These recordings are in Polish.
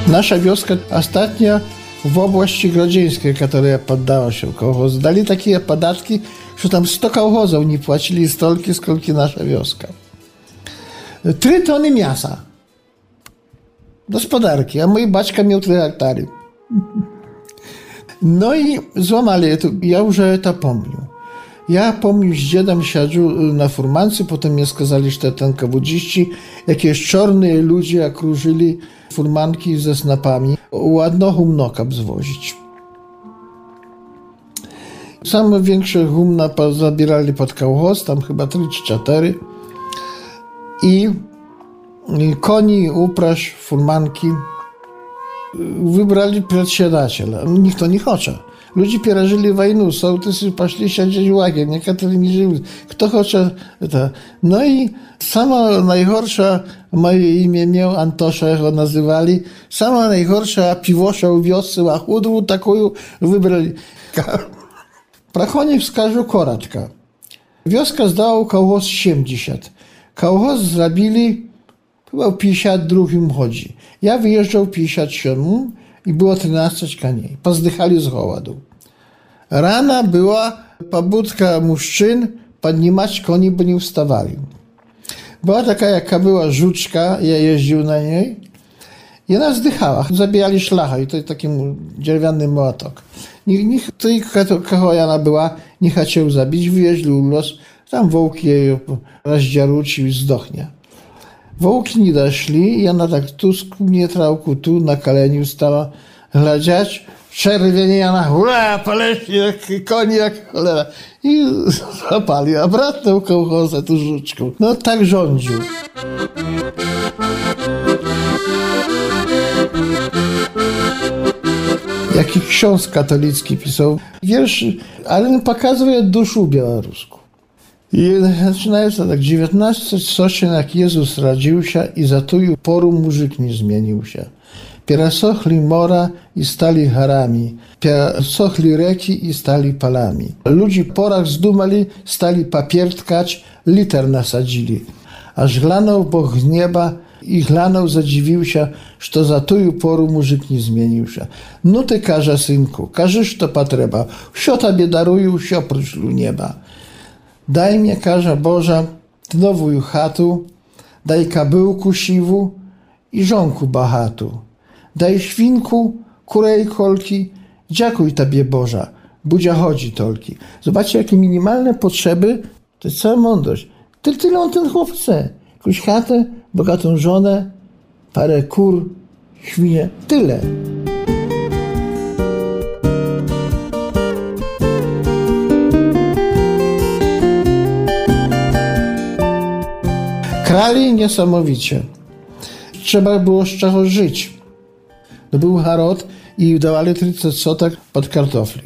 Nasza wioska ostatnio w oblasti grodzieńskiej, która poddała się kołchozu, dali takie podatki, że tam 100 kołchozów nie płacili stolki, skolki nasza wioska. 3 tony mięsa. Gospodarki, a mój baćka miał 3 hektary. No i złamali to, ja już to pomnię. Ja pomnię, z dziadem siedział na furmance, potem mnie skazali, że ten kawodziści, jakieś czarne ludzie okrużyli furmanki ze snapami, ładno humnoka wzwozić. Same większe humna zabierali pod kołchoz, tam chyba 3 czy 4. I koni, upraż, furmanki wybrali przedsiadателя. Nikt to nie chce. Ludzie przerażyli wojnę, sołtysy poszli siedzieć w łagier, niektórzy nie żyli. Kto chce, to. No i sama najgorsza, moje imię miał, Antosza go nazywali, sama najgorsza piwosza w wiosce, a chudru taką wybrali. Prachonie wskażu koraczka. Wioska zdała kołchoz 70. Kołchoz zrobili chyba w 52 chodzi. Ja wyjeżdżał w 57 i było 13 koni. Pozdychali z głodu. Rana była pobudka mężczyzn podnieść koni, bo nie wstawali. Była taka jaka była żuczka, ja jeździł na niej i ona zdychała. Zabijali szlachę i to taki dzierwiany młotok. Nikt kogo ona była, nie chciał zabić, wyjeździł los, tam wołki jej rozdziarucił i zdochnie. Wołki nie doszli i ona tak tu skubnie trałku, tu na koleniu stała gladziać, czerwieniana, hurra, paleści jak koni, jak cholera. I zapali, a bratnął kołchozę tu żuczką. No tak rządził. Jaki ksiądz katolicki pisał wierszy, ale pokazuje duszę białoruską. I zaczynają to tak, 19 stycznia, jak Jezus rodził się i za tą poru muzyk nie zmienił się. Pierosochli mora i stali harami, pierosochli reki i stali palami. Ludzi porach zdumali, stali papier tkać, liter nasadzili. Aż glanął Bóg z nieba i glanął, zadziwił się, że to za tą poru muzyk nie zmienił się. No ty, każe synku, każesz to potrzeba, wsio tobie daruję, wsio prócz nieba. Daj mnie, karza Boża, nową chatu, daj kabyłku siwu i żonku bahatu. Daj świnku, kurej kolki, dziękuj Tobie Boża, budzia chodzi tolki. Zobaczcie, jakie minimalne potrzeby, to jest cała mądrość. Tyle on ten chłop chce. Jakąś chatę, bogatą żonę, parę kur, świnie, tyle. Krali niesamowicie. Trzeba było z czego żyć. To był harod i dawali 30 sotek pod kartofli.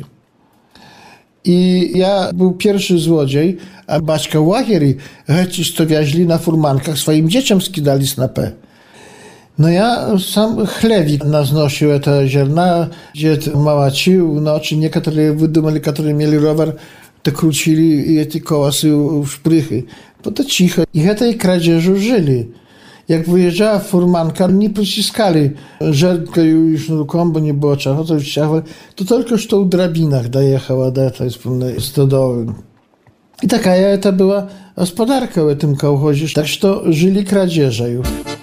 I ja był pierwszy złodziej, a baćka łagieri chęci to wieźli na furmankach, swoim dzieciom skidali snapę. No ja sam chlewik naznosił te ziarna, gdzie małacił, no czy niektórzy wydumali, którzy mieli rower, to krócili i te kołasy w szprychy. Bo to cicho. I tej kradzieżu żyli. Jak wyjeżdżała furmanka, nie przyciskali żertkę już ruką, bo nie było czasu, to tylko że to w drabinach dojechała do tej wspólnej stodoły. I taka to była gospodarka w tym kołchozie, tak że to żyli kradzieże już.